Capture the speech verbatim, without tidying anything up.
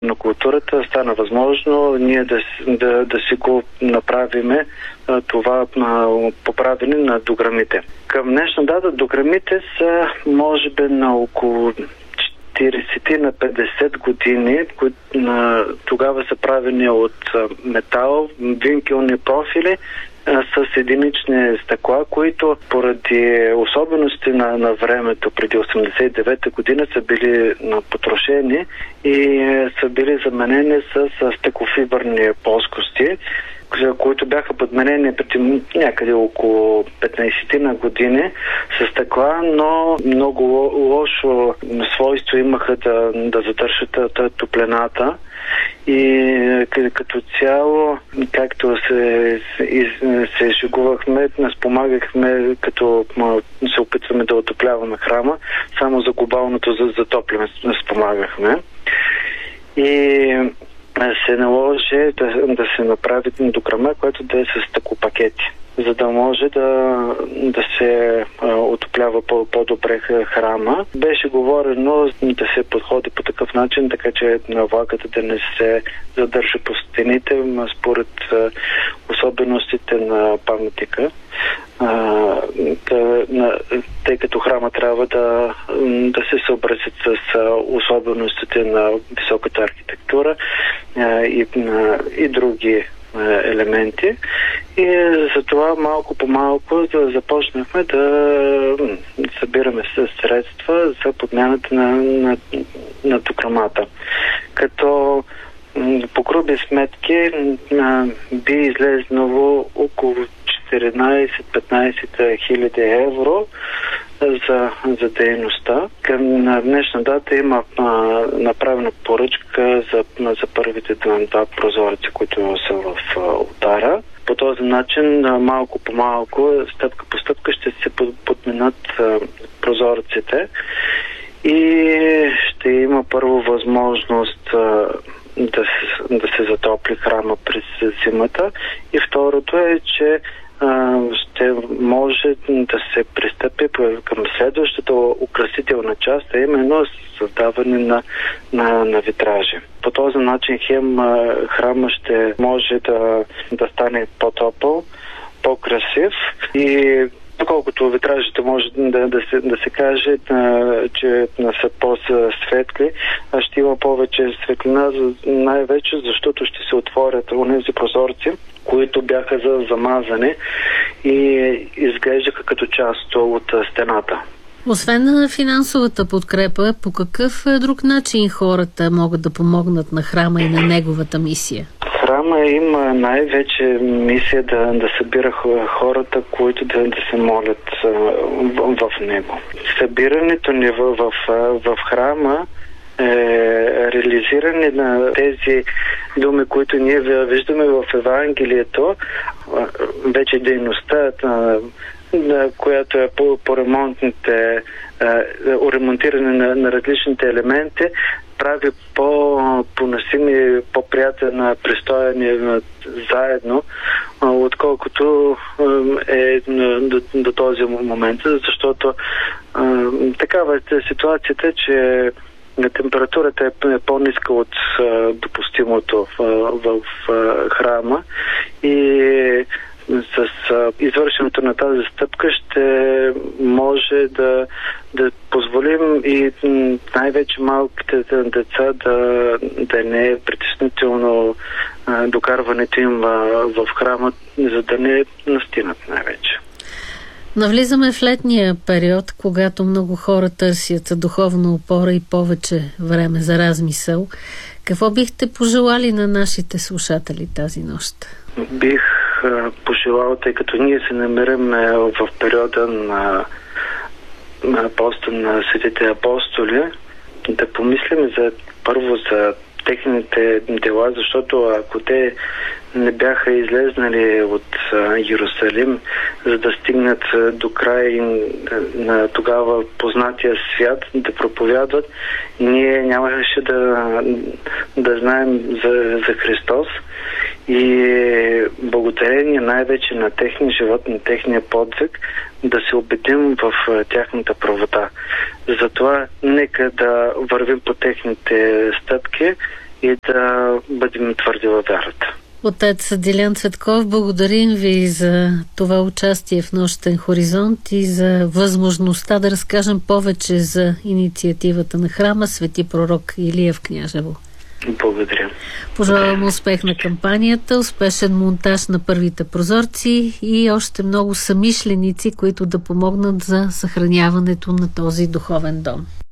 на културата стана възможно ние да, да, да си го направиме това поправене на дограмите. Към днешна дата дограмите са може би на около четиридесет на петдесет години, които тогава са правени от метал, винкелни профили с единични стъкла, които поради особености на, на времето преди осемдесет и девета година са били потрошени и са били заменени с, с стъклофибърни плоскости, които бяха подменени преди някъде около петнайсет на години с стъкла, но много лошо свойство имаха да, да задържат топлината. И като цяло, както се, се шегувахме, спомагахме, като се опитваме да отопляваме храма, само за глобалното затопляне спомагахме. И се наложи да, да се направи дограма, което да е с стъклопакети, за да може да, да се а, отоплява по, по-добре храма. Беше говорено да се подходи по такъв начин, така че влагата да не се задържа по стените, според а, особеностите на паметника. А, да, на, тъй като храма трябва да, да се съобразят с а, особеностите на високата архитектура а, и, а, и други елементи. И за това малко по малко да започнахме да събираме средства за подмяната на, на, на дограмата. Като по груби сметки би излезнало около четиринайсет-петнайсет хиляди евро за, за дейността. Към днешна дата има а, направена поръчка за, за първите два прозореца, които са в олтара. По този начин малко по малко, стъпка по стъпка ще се подменят а, прозорците и ще има първо възможност а, да, да се затопли храма през зимата и второто е, че ще може да се пристъпи към следващата украсителна част, а именно създаване на, на, на витражи. По този начин хем храма ще може да, да стане по-топъл, по-красив и доколкото витражите може да, да, се, да се каже, а, че са по-светли, а ще има повече светлина, най-вече защото ще се отворят онези прозорци, които бяха за замазани и изглеждаха като част от стената. Освен на финансовата подкрепа, по какъв друг начин хората могат да помогнат на храма и на неговата мисия? Храма има най-вече мисия да, да събира хората, които да, да се молят в, в него. Събирането ни в, в, в храма е реализиране на тези думи, които ние виждаме в Евангелието, вече дейността, която е по, по ремонтните, ремонтиране на, на различните елементи, прави по-поносими, по-приятен престоя ни заедно, отколкото е до, до този момент, защото такава е ситуацията, че температурата е по-ниска от допустимото в, в, в храма и с извършването на тази стъпка ще може да, да позволим и най-вече малките деца да, да не е притеснително докарването им в храма, за да не настинат най-вече. Навлизаме в летния период, когато много хора търсят духовна опора и повече време за размисъл. Какво бихте пожелали на нашите слушатели тази нощ? Бих пожелал, тъй като ние се намираме в периода на, на поста на Светите апостоли, да помислим за първо за техните дела, защото ако те не бяха излезнали от Йерусалим, за да стигнат до край на тогава познатия свят, да проповядват, ние нямаше да, да знаем за, за Христос. И благодарение най-вече на техния живот, на техния подвиг, да се убедим в тяхната правота. Затова нека да вървим по техните стъпки и да бъдем твърди във вярата. Отец Делян Цветков, благодарим ви за това участие в Нощен хоризонт и за възможността да разкажем повече за инициативата на храма Свети пророк Илия в Княжево. Благодаря. Пожелавам успех на кампанията, успешен монтаж на първите прозорци и още много самишленици, които да помогнат за съхраняването на този духовен дом.